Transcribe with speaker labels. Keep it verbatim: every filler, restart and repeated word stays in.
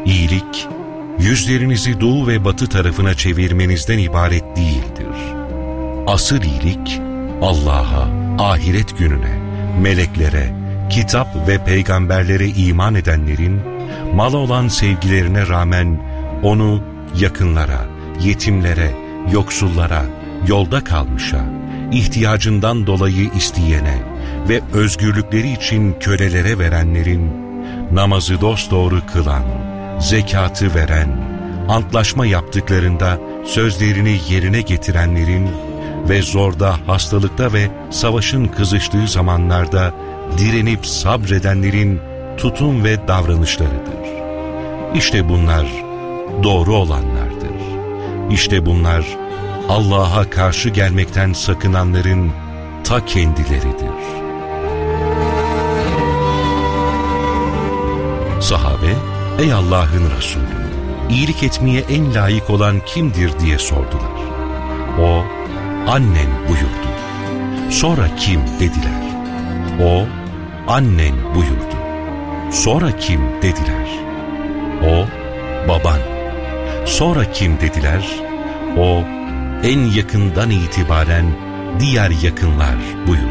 Speaker 1: İyilik, yüzlerinizi doğu ve batı tarafına çevirmenizden ibaret değildir. Asıl iyilik, Allah'a, ahiret gününe, meleklere, kitap ve peygamberlere iman edenlerin, mala olan sevgilerine rağmen onu yakınlara, yetimlere, yoksullara, yolda kalmışa, ihtiyacından dolayı isteyene ve özgürlükleri için kölelere verenlerin, namazı dosdoğru kılan, zekatı veren, antlaşma yaptıklarında sözlerini yerine getirenlerin ve zorda, hastalıkta ve savaşın kızıştığı zamanlarda direnip sabredenlerin tutum ve davranışlarıdır. İşte bunlar doğru olanlardır. İşte bunlar Allah'a karşı gelmekten sakınanların ta kendileridir. Sahabe, ey Allah'ın Resulü, iyilik etmeye en layık olan kimdir diye sordular. O, annen buyurdu. Sonra kim dediler. O, annen buyurdu. Sonra kim dediler. O, baban. Sonra kim dediler. O, en yakından itibaren diğer yakınlar buyurdu.